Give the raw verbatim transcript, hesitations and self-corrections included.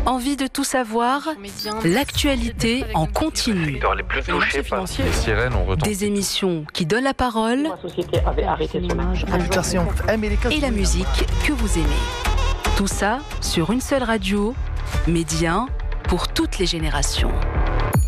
Envie de tout savoir? L'actualité en continu. Les plus touchés par les sirènes ont retenti. Des émissions qui donnent la parole La société avait arrêté son activité. et la musique que vous aimez. Tout ça sur une seule radio, Média pour toutes les générations.